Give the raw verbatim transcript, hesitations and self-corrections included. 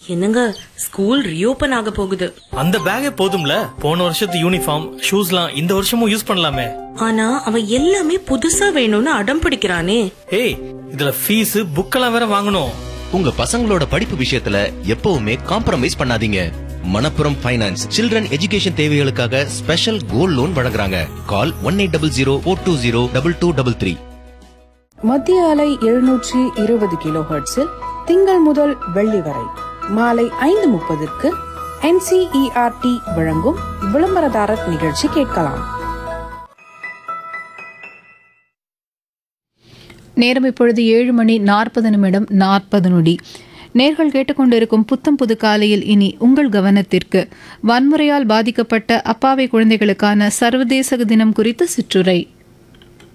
என்னங்க, school reopen ஆக போகுது. அந்த பேக்கே போதும்ல, போன வருஷத்து யூனிஃபார்ம் ஷூஸ்லாம் இந்த வருஷமும் யூஸ் பண்ணலாமே. ஆனா அவன் எல்லாமே புதுசா வேணும்னு அடம் பிடிக்கிறானே. ஏய், இதுல ஃபீஸ் புக்கெல்லாம் வேற வாங்கணும். உங்க பசங்களோட படிப்பு விஷயத்துல எப்பவுமே காம்ப்ரமைஸ் பண்ணாதீங்க. மணப்புரம் ஃபைனான்ஸ் சில்ட்ரன் எஜுகேஷன் தேவைகளுக்காக ஸ்பெஷல் கோல்ட் லோன் வழங்குறாங்க. கால் one eight double zero four two zero double two double three. மத்திய அலை எழுநூற்றி இருபது கிலோ ஹெர்ட்ஸில் திங்கள் முதல் வெள்ளி வரை மாலை ஐந்து முப்பதுக்கு என்சிஇஆர்டி வழங்கும் விளம்பரதாரர் நிகழ்ச்சி கேட்கலாம். நேரம் இப்பொழுது ஏழு மணி நாற்பது நிமிடம் நாற்பது நொடி. நேர்கள் கேட்டுக்கொண்டிருக்கும் புத்தம் புது காலையில் இனி உங்கள் கவனத்திற்கு வன்முறையால் பாதிக்கப்பட்ட அப்பாவி குழந்தைகளுக்கான சர்வதேச தினம் குறித்த சிற்றுரை.